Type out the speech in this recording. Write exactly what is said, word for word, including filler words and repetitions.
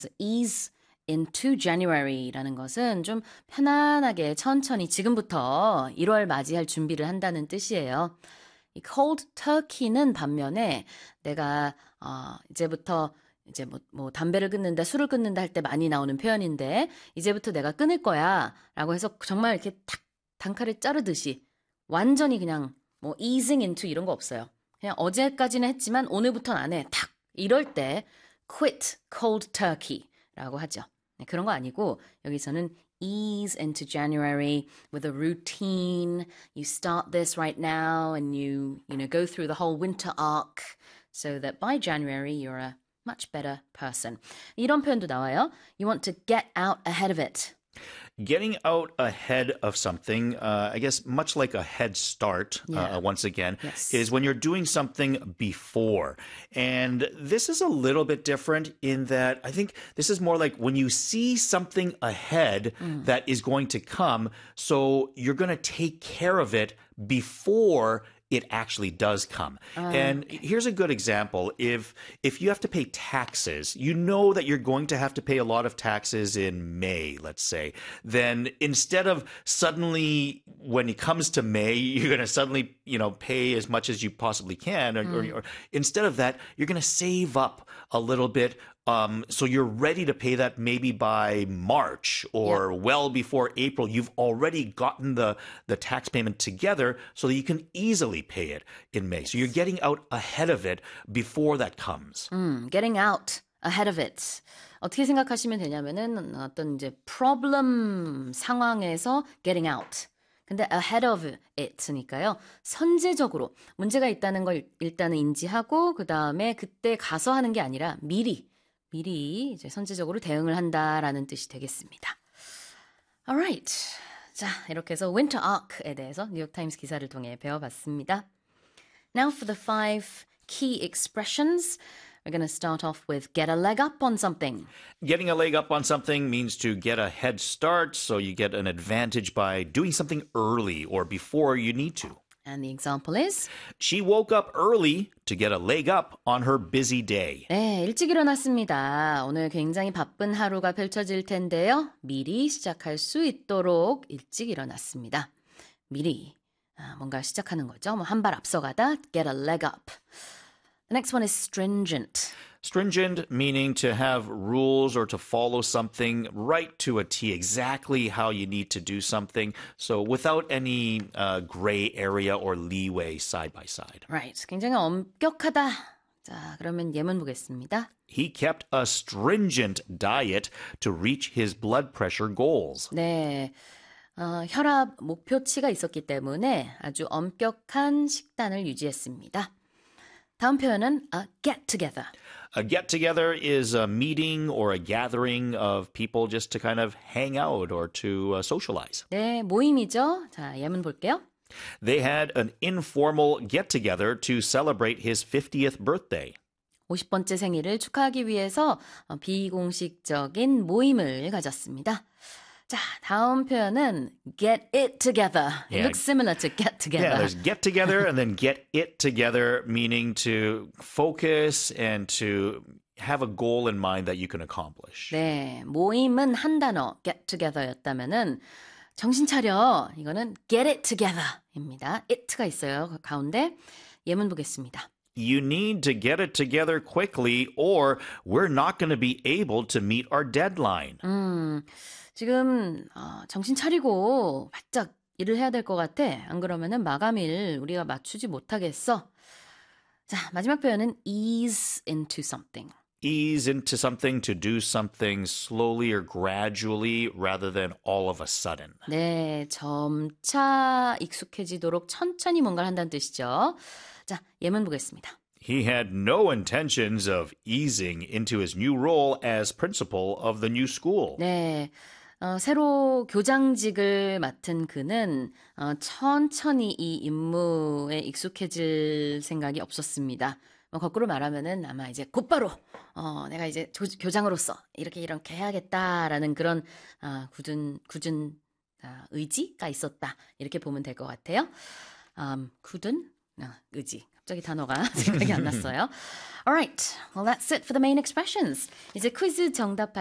ease into January라는 것은 좀 편안하게 천천히 지금부터 일월 맞이할 준비를 한다는 뜻이에요. 이 cold turkey는 반면에 내가 어, 이제부터 이제 뭐, 뭐 담배를 끊는다, 술을 끊는다 할 때 많이 나오는 표현인데 이제부터 내가 끊을 거야 라고 해서 정말 이렇게 탁 단칼에 자르듯이 완전히 그냥 뭐 easing into 이런 거 없어요. 그냥 어제까지는 했지만 오늘부터는 안 해. 탁 이럴 때 quit cold turkey라고 하죠. 네, 그런 거 아니고 여기서는 ease into January with a routine. You start this right now and you, you know, go through the whole winter arc so that by January you're a much better person. 이런 표현도 나와요. You want to get out ahead of it. Getting out ahead of something, uh, I guess much like a head start, Yeah. uh, once again, Yes. is when you're doing something before. And this is a little bit different in that I think this is more like when you see something ahead that is going to come, so you're going to take care of it before it actually does come. And here's a good example. If if you have to pay taxes, you know that you're going to have to pay a lot of taxes in May, let's say. Then instead of suddenly when it comes to May, you're going to suddenly, you know, pay as much as you possibly can or, or, or instead of that, you're going to save up a little bit um, so you're ready to pay that maybe by March or well before April. You've already gotten the, the tax payment together so that you can easily pay it in May. So you're getting out ahead of it before that comes. 음, getting out ahead of it. 어떻게 생각하시면 되냐면은 어떤 이제 problem 상황에서 getting out. 근데 ahead of it니까요. 선제적으로 문제가 있다는 걸 일단은 인지하고 그 다음에 그때 가서 하는 게 아니라 미리 미리 이제 선제적으로 대응을 한다라는 뜻이 되겠습니다. Alright. 자, 이렇게 해서 winter arc에 대해서 뉴욕타임스 기사를 통해 배워봤습니다. Now for the five key expressions. We're going to start off with get a leg up on something. Getting a leg up on something means to get a head start, so you get an advantage by doing something early or before you need to. And the example is? She woke up early to get a leg up on her busy day. 네, 일찍 일어났습니다. 오늘 굉장히 바쁜 하루가 펼쳐질 텐데요. 미리 시작할 수 있도록 일찍 일어났습니다. 미리 아, 뭔가 시작하는 거죠. 뭐 한 발 앞서가다, get a leg up. The next one is stringent. Stringent, meaning to have rules or to follow something right to a T, exactly how you need to do something. So without any uh, gray area or leeway side by side. Right. 굉장히 엄격하다. 자, 그러면 예문 보겠습니다. He kept a stringent diet to reach his blood pressure goals. 네. 어, 혈압 목표치가 있었기 때문에 아주 엄격한 식단을 유지했습니다. 다음 표현은 a get together. A get together is a meeting or a gathering of people just to kind of hang out or to uh, socialize. 네, 모임이죠. 자, 예문 볼게요. They had an informal get together to celebrate his fiftieth birthday. 오십 번째 생일을 축하하기 위해서 어, 비공식적인 모임을 가졌습니다. 자, 다음 표현은 get it together. It Yeah. looks similar to get together. Yeah, there's get together and then get it together, meaning to focus and to have a goal in mind that you can accomplish. 네, 모임은 한 단어 get together였다면은 정신 차려. 이거는 get it together입니다. it가 있어요. 그 가운데 예문 보겠습니다. You need to get it together quickly or we're not going to be able to meet our deadline. 음, 지금 어, 정신 차리고 바짝 일을 해야 될 것 같아. 안 그러면은 마감일 우리가 맞추지 못하겠어. 자, 마지막 표현은 ease into something. Ease into something, to do something slowly or gradually rather than all of a sudden. 네, 점차 익숙해지도록 천천히 뭔가를 한다는 뜻이죠. 자, 예문 보겠습니다. He had no intentions of easing into his new role as principal of the new school. 네, 어, 새로 교장직을 맡은 그는 어, 천천히 이 임무에 익숙해질 생각이 없었습니다. 뭐 거꾸로 말하면은 아마 이제 곧바로 어, 내가 이제 조, 교장으로서 이렇게 이렇게 해야겠다라는 그런 어, 굳은 굳은 어, 의지가 있었다 이렇게 보면 될 것 같아요. Um, 굳은 아, 의지. 갑자기 단어가 생각이 안 났어요. Alright, well that's it for the main expressions. 이제 퀴즈 정답